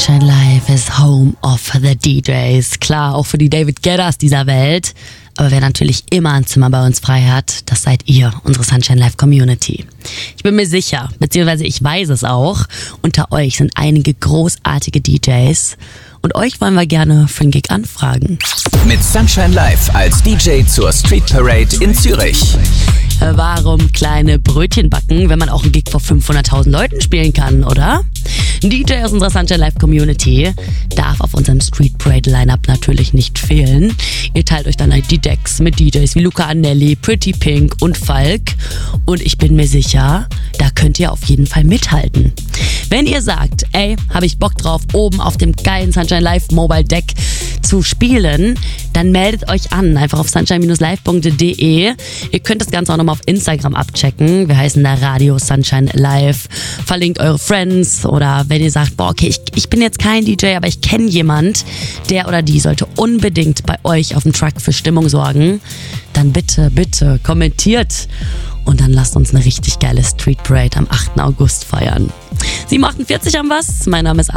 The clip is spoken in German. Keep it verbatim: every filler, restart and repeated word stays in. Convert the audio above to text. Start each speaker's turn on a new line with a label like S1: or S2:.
S1: Sunshine Live is home of the D Js. Klar, auch für die David Geddas dieser Welt. Aber wer natürlich immer ein Zimmer bei uns frei hat, das seid ihr, unsere Sunshine Live Community. Ich bin mir sicher, beziehungsweise ich weiß es auch, unter euch sind einige großartige D Js. Und euch wollen wir gerne für einen Gig anfragen.
S2: Mit Sunshine Live als D J zur Street Parade in Zürich.
S1: Warum kleine Brötchen backen, wenn man auch einen Gig vor fünfhunderttausend Leuten spielen kann, oder? Ein D J aus unserer Sunshine Live Community darf auf unserem Street Parade Lineup natürlich nicht fehlen. Ihr teilt euch dann halt die Decks mit D Js wie Luca Anelli, Pretty Pink und Falk. Und ich bin mir sicher, da könnt ihr auf jeden Fall mithalten. Wenn ihr sagt, ey, habe ich Bock drauf, oben auf dem geilen Sunshine Live Mobile Deck zu spielen, dann meldet euch an, einfach auf sunshine live punkt de. Ihr könnt das Ganze auch nochmal auf Instagram abchecken. Wir heißen da Radio Sunshine Live. Verlinkt eure Friends oder wenn ihr sagt, boah, okay, ich, ich bin jetzt kein D J, aber ich kenne jemand, der oder die sollte unbedingt bei euch auf dem Truck für Stimmung sorgen, dann bitte, bitte kommentiert und dann lasst uns eine richtig geile Street Parade am achten August feiern. sieben Uhr achtundvierzig haben wir's. Mein Name ist